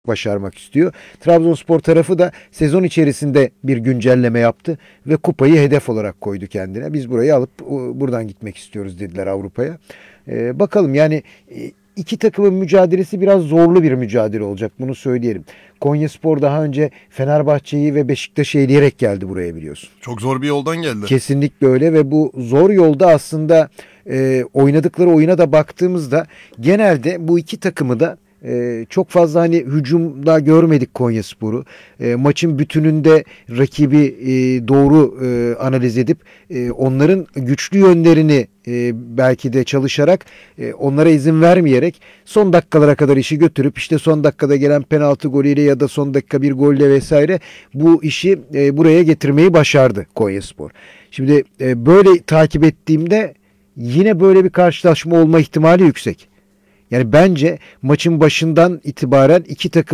başarmak istiyor. Trabzonspor tarafı da sezon içerisinde bir güncelleme yaptı ve kupayı hedef olarak koydu kendine. Biz burayı alıp buradan gitmek istiyoruz dediler Avrupa'ya. Bakalım yani iki takımın mücadelesi biraz zorlu bir mücadele olacak, bunu söyleyelim. Konyaspor daha önce Fenerbahçe'yi ve Beşiktaş'ı eleyerek geldi buraya, biliyorsun. Çok zor bir yoldan geldi. Kesinlikle öyle ve bu zor yolda aslında oynadıkları oyuna da baktığımızda genelde bu iki takımı da çok fazla hani hücumda görmedik Konyaspor'u. Maçın bütününde rakibi doğru analiz edip onların güçlü yönlerini belki de çalışarak onlara izin vermeyerek son dakikalara kadar işi götürüp işte son dakikada gelen penaltı golüyle ya da son dakika bir golle vesaire bu işi buraya getirmeyi başardı Konyaspor. Şimdi böyle takip ettiğimde yine böyle bir karşılaşma olma ihtimali yüksek. Yani bence maçın başından itibaren iki takım